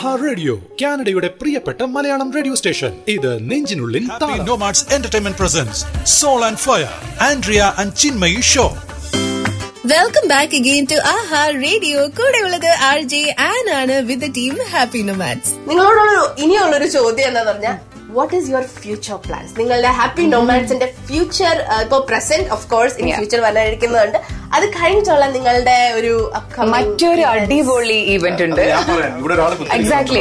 ആഹാ radio, കാനഡയുടെ പ്രിയപ്പെട്ട Malayalam radio station. ഇത് നെഞ്ചിനുള്ളിൽ Happy Nomads Entertainment presents Soul and Fire, Andrea and Chinmayi Show. Welcome back again to Aaha radio. കൂടെയുള്ളത് RJ an ആണ് with the team happy nomads. നിങ്ങളോടുള്ള ഇനിയുള്ളൊരു ചോദ്യം എന്താന്ന് പറഞ്ഞാൽ, what is your future plans? നിങ്ങളുടെ happy നൊമാഡ്സിന്റെ future, ഇപ്പൊ present of course, ഇനി future വരാനിരിക്കുന്നുണ്ട്. അത് കഴിഞ്ഞിട്ടുള്ള നിങ്ങളുടെ ഒരു മറ്റൊരു അടിപൊളി ഇവന്റ് ഉണ്ട്. എക്സാക്ട്ലി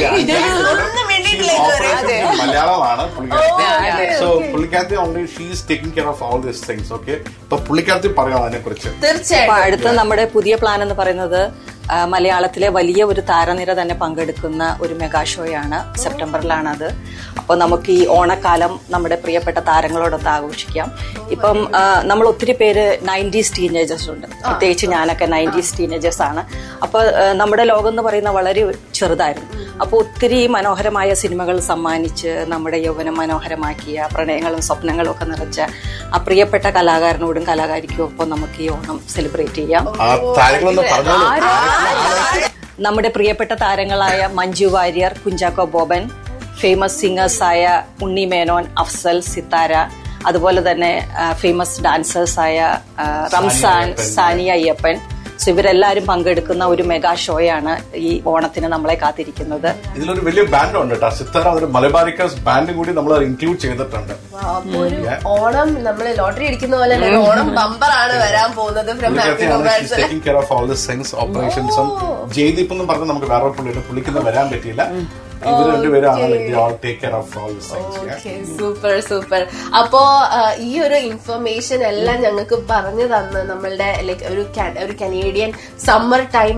മലയാളമാണ് പുള്ളിക്കാരത്തി. Only she is taking care of all these things. Okay, അപ്പൊ പുള്ളിക്കാരത്തി പറയാം അതിനെ കുറിച്ച്. തീർച്ചയായിട്ടും. അടുത്ത നമ്മുടെ പുതിയ പ്ലാൻ എന്ന് പറയുന്നത് മലയാളത്തിലെ വലിയ ഒരു താരനിര തന്നെ പങ്കെടുക്കുന്ന ഒരു മെഗാ ഷോയാണ്. സെപ്റ്റംബറിലാണത്. അപ്പോൾ നമുക്ക് ഈ ഓണക്കാലം നമ്മുടെ പ്രിയപ്പെട്ട താരങ്ങളോടൊത്ത് ആഘോഷിക്കാം. ഇപ്പം നമ്മൾ ഒത്തിരി പേര് 90s ടീനേജേഴ്സ് ഉണ്ട്. പ്രത്യേകിച്ച് ഞാനൊക്കെ 90s ടീനേജേഴ്സ് ആണ്. അപ്പോൾ നമ്മുടെ ലോകം എന്ന് പറയുന്ന വളരെ ചെറുതായിരുന്നു. അപ്പോൾ ഒത്തിരി മനോഹരമായ സിനിമകൾ സമ്മാനിച്ച് നമ്മുടെ യൗവനം മനോഹരമാക്കിയ, പ്രണയങ്ങളും സ്വപ്നങ്ങളും ഒക്കെ നിറച്ച ആ പ്രിയപ്പെട്ട കലാകാരനോടും കലാകാരിക്കും ഒപ്പം നമുക്ക് ഈ ഓണം സെലിബ്രേറ്റ് ചെയ്യാം. നമ്മുടെ പ്രിയപ്പെട്ട താരങ്ങളായ മഞ്ജു വാര്യർ, കുഞ്ചാക്കോ ബോബൻ, ഫേമസ് സിംഗേഴ്സായ ഉണ്ണി മേനോൻ, അഫ്സൽ, സിത്താര, അതുപോലെ തന്നെ ഫേമസ് ഡാൻസേഴ്സായ റംസാൻ, സാനിയ അയ്യപ്പൻ. സോ ഇവരെല്ലാരും പങ്കെടുക്കുന്ന ഒരു മെഗാ ഷോയാണ് ഈ ഓണത്തിന് നമ്മളെ കാത്തിരിക്കുന്നത്. ഇതിലൊരു വലിയ ബാൻഡ് ഉണ്ട് കേട്ടോ, സിത്താര. ഒരു മലബാരിക്കേഴ്സ് ബാൻഡ് കൂടി നമ്മൾ ഇൻക്ലൂഡ് ചെയ്തിട്ടുണ്ട്. ഓണം നമ്മള് ലോട്ടറി അടിക്കുന്ന പോലെ ഓണം ബമ്പർ ആണ് വരാൻ പോകുന്നത്. Taking care of all the things, ഓപ്പറേഷൻസും. Jaideep എന്നും പറഞ്ഞ് നമുക്ക് വേറെ പുള്ളിക്കൊന്നും വരാൻ പറ്റിയില്ല. ഇവർ രണ്ടുപേരാണ്. Super super. അപ്പോ ഈ ഒരു ഇൻഫർമേഷൻ എല്ലാം ഞങ്ങൾക്ക് പറഞ്ഞു തന്ന് നമ്മളുടെ ലൈക്ക് ഒരു കനേഡിയൻ സമ്മർ ടൈം